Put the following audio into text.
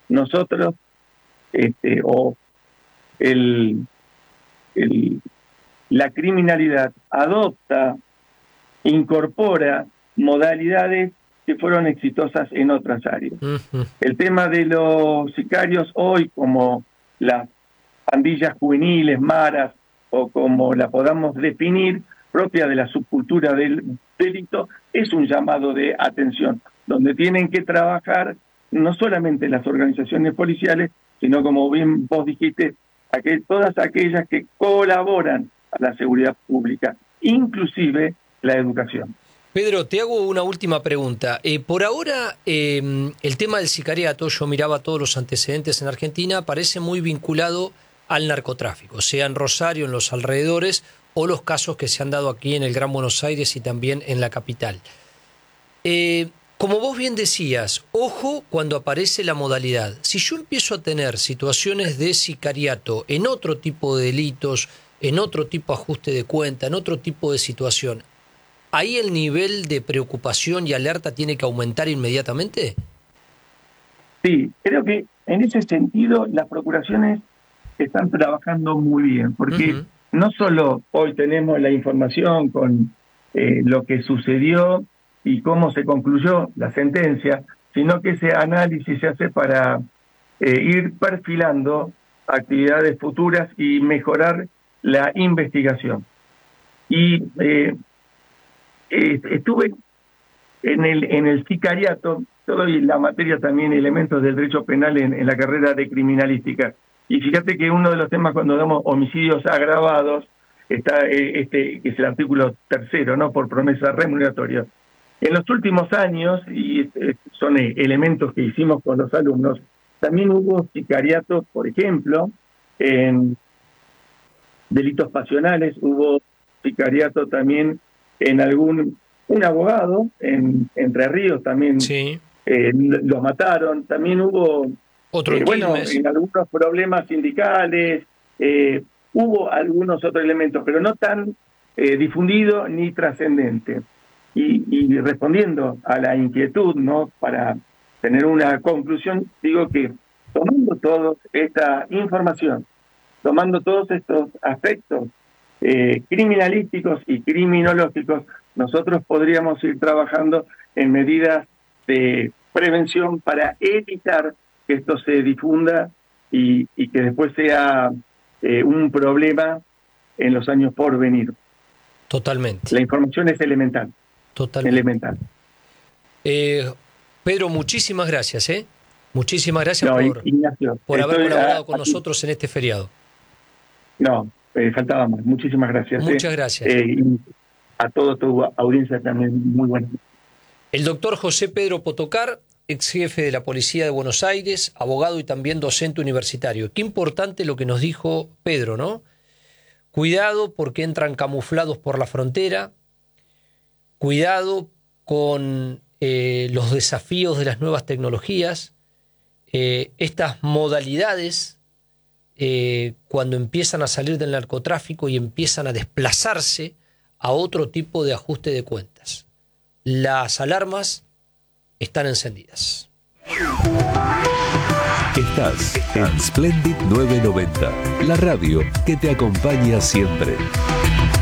nosotros, o la criminalidad adopta, incorpora modalidades que fueron exitosas en otras áreas. Uh-huh. El tema de los sicarios hoy, como las pandillas juveniles, maras, o como la podamos definir, propia de la subcultura del delito, es un llamado de atención, donde tienen que trabajar no solamente las organizaciones policiales, sino, como bien vos dijiste, todas aquellas que colaboran a la seguridad pública, inclusive la educación. Pedro, te hago una última pregunta. Por ahora, el tema del sicariato, yo miraba todos los antecedentes en Argentina, parece muy vinculado al narcotráfico, sea en Rosario, en los alrededores, o los casos que se han dado aquí en el Gran Buenos Aires y también en la capital. Como vos bien decías, ojo cuando aparece la modalidad. Si yo empiezo a tener situaciones de sicariato en otro tipo de delitos, en otro tipo de ajuste de cuenta, en otro tipo de situación, ¿ahí el nivel de preocupación y alerta tiene que aumentar inmediatamente? Sí, creo que en ese sentido las procuraciones están trabajando muy bien, porque no solo hoy tenemos la información con lo que sucedió y cómo se concluyó la sentencia, sino que ese análisis se hace para ir perfilando actividades futuras y mejorar la investigación. Y estuve en el sicariato, yo doy la materia también, elementos del derecho penal en la carrera de criminalística. Y fíjate que uno de los temas cuando damos homicidios agravados está que es el artículo 3, ¿no? Por promesa remuneratoria. En los últimos años, y son elementos que hicimos con los alumnos, también hubo sicariatos, por ejemplo, en delitos pasionales, hubo sicariato también en un abogado en Entre Ríos también. Sí. Lo mataron, también hubo en algunos problemas sindicales, hubo algunos otros elementos, pero no tan difundido ni trascendente. Y respondiendo a la inquietud, ¿no? Para tener una conclusión, digo que tomando toda esta información, tomando todos estos aspectos criminalísticos y criminológicos, nosotros podríamos ir trabajando en medidas de prevención para evitar que esto se difunda y que después sea un problema en los años por venir. Totalmente. La información es elemental. Totalmente. Elemental. Pedro, muchísimas gracias. Muchísimas gracias Ignacio, por haber colaborado con nosotros en este feriado. No, faltaba más. Muchísimas gracias. Muchas gracias. Y a toda tu audiencia también, muy buena. El doctor José Pedro Potocar, ex jefe de la Policía de Buenos Aires, abogado y también docente universitario. Qué importante lo que nos dijo Pedro, ¿no? Cuidado porque entran camuflados por la frontera, cuidado con los desafíos de las nuevas tecnologías, estas modalidades cuando empiezan a salir del narcotráfico y empiezan a desplazarse a otro tipo de ajuste de cuentas. Las alarmas están encendidas. Estás en Splendid 990, la radio que te acompaña siempre.